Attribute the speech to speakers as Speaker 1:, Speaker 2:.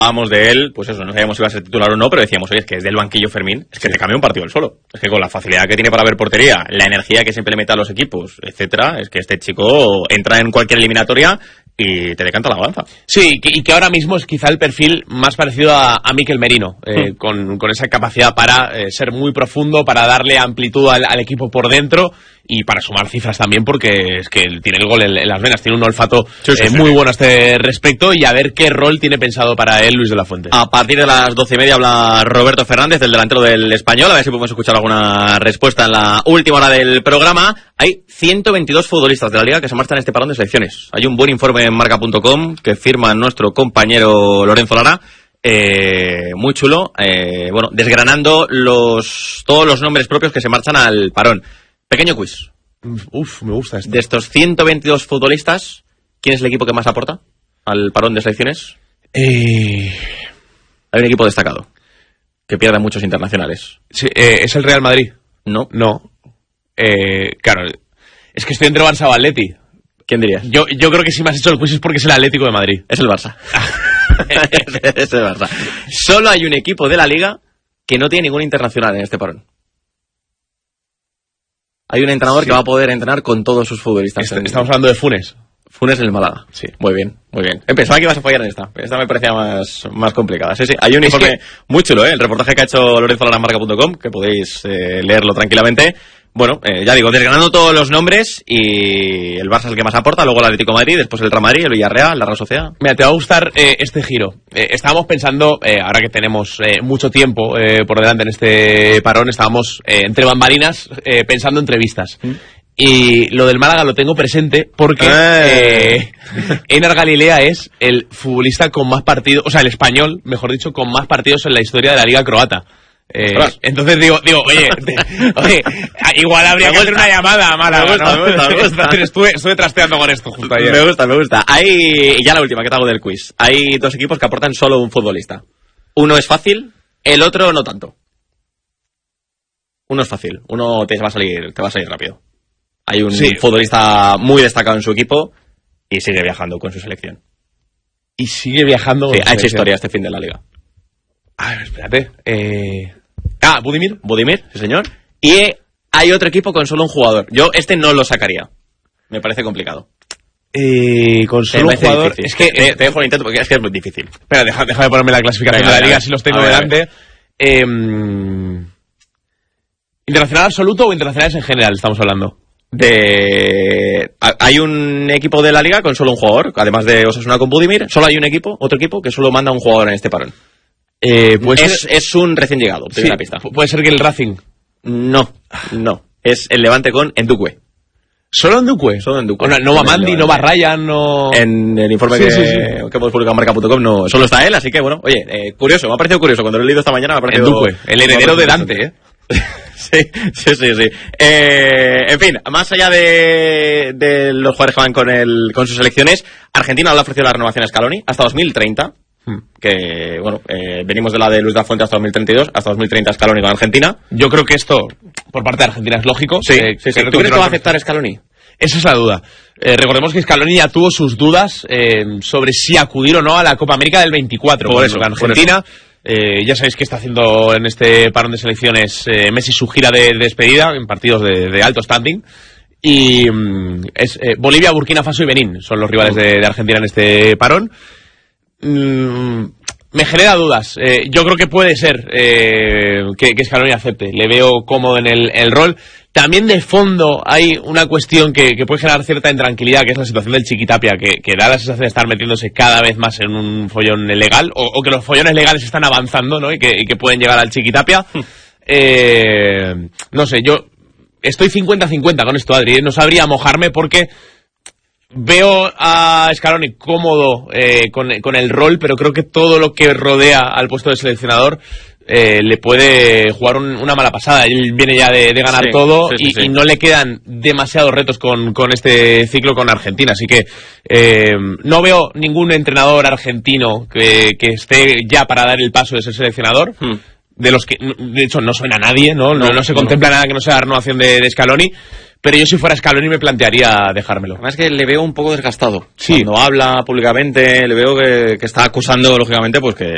Speaker 1: Hablábamos de él, pues eso, no sabíamos si iba a ser titular o no, pero decíamos, oye, es que es del banquillo Fermín, es que te cambia un partido él solo. Es que con la facilidad que tiene para ver portería, la energía que siempre le mete a los equipos, etcétera, es que este chico entra en cualquier eliminatoria y te decanta la balanza.
Speaker 2: Sí, y que ahora mismo es quizá el perfil más parecido a Mikel Merino, con esa capacidad para ser muy profundo, para darle amplitud al equipo por dentro y para sumar cifras también, porque es que tiene el gol en las venas, tiene un olfato muy bueno a este respecto, y a ver qué rol tiene pensado para él Luis de la Fuente.
Speaker 1: A partir de las 12:30 habla Roberto Fernández, el delantero del Español, a ver si podemos escuchar alguna respuesta en la última hora del programa. Hay 122 futbolistas de la Liga que se marchan en este parón de selecciones. Hay un buen informe en marca.com que firma nuestro compañero Lorenzo Lara, muy chulo, bueno, desgranando todos los nombres propios que se marchan al parón. Pequeño quiz.
Speaker 2: Uf, me gusta esto.
Speaker 1: De estos 122 futbolistas, ¿quién es el equipo que más aporta al parón de selecciones? Hay un equipo destacado que pierde muchos internacionales.
Speaker 2: Sí, ¿es el Real Madrid?
Speaker 1: No.
Speaker 2: Claro, es que estoy entre Barça o Atleti.
Speaker 1: ¿Quién dirías?
Speaker 2: Yo creo que si me has hecho el quiz es porque es el Atlético de Madrid.
Speaker 1: Es el Barça. Es el Barça. Solo hay un equipo de la Liga que no tiene ningún internacional en este parón. Hay un entrenador que va a poder entrenar con todos sus futbolistas.
Speaker 2: Estamos hablando de Funes.
Speaker 1: Funes en el Málaga.
Speaker 2: Sí.
Speaker 1: Muy bien. Pensaba que ibas a fallar en esta. Esta me parecía más complicada. Sí. Hay un informe muy chulo, el reportaje que ha hecho Lorenzo Lara en marca.com, que podéis leerlo tranquilamente. Bueno, ya digo, desgranando todos los nombres, y el Barça es el que más aporta, luego el Atlético de Madrid, después el Real Madrid, el Villarreal, la Real Sociedad.
Speaker 2: Mira, te va a gustar este giro. Estábamos pensando, ahora que tenemos mucho tiempo por delante en este parón, estábamos entre bambalinas pensando entrevistas. Y lo del Málaga lo tengo presente porque Einar Galilea es el futbolista con más partidos, o sea, el español, mejor dicho, con más partidos en la historia de la Liga croata. Entonces digo, oye, igual habría que hacer una llamada a Málaga.
Speaker 1: Me gusta.
Speaker 2: Estuve trasteando con esto justo ayer.
Speaker 1: Me gusta. Hay, ya la última, que te hago del quiz. Hay dos equipos que aportan solo un futbolista. Uno es fácil, el otro no tanto. Uno es fácil, uno te va a salir rápido. Hay un futbolista muy destacado en su equipo y sigue viajando con su selección.
Speaker 2: Y sigue viajando con
Speaker 1: su selección. Ha hecho historia este fin de la Liga.
Speaker 2: A ver, espérate.
Speaker 1: Budimir, sí señor. Y hay otro equipo con solo un jugador. Yo no lo sacaría. Me parece complicado.
Speaker 2: Con solo un jugador.
Speaker 1: Difícil. Es que te dejo el intento porque es que es muy difícil.
Speaker 2: Espera, déjame ponerme la clasificación de la Liga, si los tengo delante. ¿Internacional absoluto o internacionales en general estamos hablando?
Speaker 1: Hay un equipo de la Liga con solo un jugador, además de Osasuna con Budimir. Solo hay otro equipo que solo manda un jugador en este parón. Es un recién llegado, primera pista.
Speaker 2: ¿Puede ser que el Racing?
Speaker 1: No. Es el Levante con Ndukwe.
Speaker 2: ¿Solo Ndukwe? No va Mandy, no va Ryan, no...
Speaker 1: En el informe que hemos publicado en marca.com no, solo está él, así que bueno, oye, curioso, me ha parecido curioso. Cuando lo he leído esta mañana me ha parecido...
Speaker 2: Ndukwe, el heredero de Dante,
Speaker 1: Sí. En fin, más allá de los jugadores que van con sus selecciones, Argentina le ha ofrecido la renovación a Scaloni hasta 2030. Que, bueno, venimos de la de Luis de la Fuente hasta 2032, hasta 2030 Scaloni con Argentina.
Speaker 2: Yo creo que esto, por parte de Argentina, es lógico.
Speaker 1: Sí. ¿Tú crees que va a aceptar Scaloni?
Speaker 2: Esa es la duda. Recordemos que Scaloni ya tuvo sus dudas sobre si acudir o no a la Copa América del 24. Por eso, Argentina... ya sabéis que está haciendo en este parón de selecciones Messi su gira de despedida en partidos de alto standing, y es Bolivia, Burkina Faso y Benín son los rivales de Argentina en este parón. Me genera dudas. Yo creo que puede ser que Scaloni acepte. Le veo cómodo en el rol. También de fondo hay una cuestión que puede generar cierta intranquilidad, que es la situación del Chiquitapia, que da la sensación de estar metiéndose cada vez más en un follón legal, o que los follones legales están avanzando, ¿no? Y que pueden llegar al Chiquitapia. No sé, yo estoy 50-50 con esto, Adri. No sabría mojarme porque veo a Scaloni cómodo con el rol, pero creo que todo lo que rodea al puesto de seleccionador le puede jugar una mala pasada. Él viene ya de ganar todo y no le quedan demasiados retos con este ciclo con Argentina, así que no veo ningún entrenador argentino que esté ya para dar el paso de ser seleccionador. De los que, de hecho, no suena a nadie, no se contempla nada que no sea la renovación de Scaloni. Pero yo, si fuera Scaloni, me plantearía dejármelo.
Speaker 1: Además, que le veo un poco desgastado. Sí. Cuando habla públicamente, le veo que está acusando, lógicamente, pues que